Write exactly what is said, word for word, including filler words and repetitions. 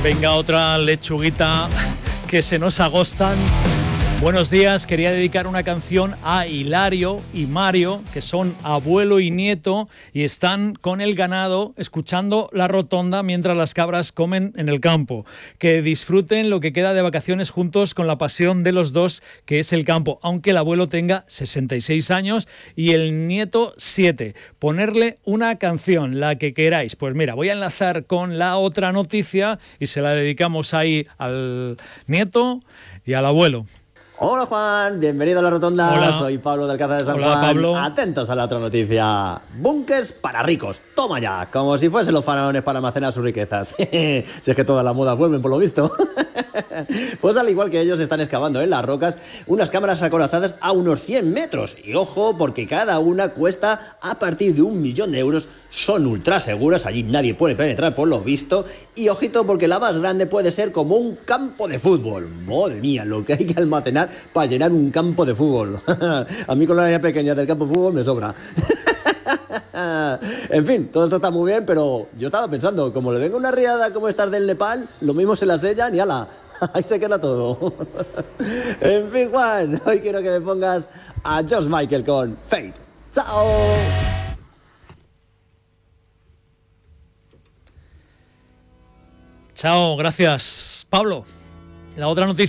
Venga, otra lechuguita que se nos agostan. Buenos días, quería dedicar una canción a Hilario y Mario, que son abuelo y nieto y están con el ganado escuchando La Rotonda mientras las cabras comen en el campo. Que disfruten lo que queda de vacaciones juntos con la pasión de los dos, que es el campo, aunque el abuelo tenga sesenta y seis años y el nieto siete. Ponerle una canción, la que queráis. Pues mira, voy a enlazar con la otra noticia y se la dedicamos ahí al nieto y al abuelo. Hola Juan, bienvenido a La Rotonda. Hola. Soy Pablo del Alcázar de San Hola, Juan. Pablo. Atentos a la otra noticia. Búnkers para ricos, toma ya. Como si fuesen los faraones para almacenar sus riquezas. Si es que todas las modas vuelven por lo visto. Pues al igual que ellos están excavando en las rocas unas cámaras acorazadas a unos cien metros. Y ojo, porque cada una cuesta a partir de un millón de euros. Son ultra seguras, allí nadie puede penetrar por lo visto. Y ojito, porque la más grande puede ser como un campo de fútbol. Madre mía, lo que hay que almacenar para llenar un campo de fútbol. A mí con la área pequeña del campo de fútbol me sobra. En fin, todo esto está muy bien, pero yo estaba pensando, como le venga una riada como estas del Nepal, lo mismo se la sellan y ala, ahí se queda todo. En fin, Juan, hoy quiero que me pongas a George Michael con Fate. ¡Chao! Chao, gracias, Pablo. La otra noticia.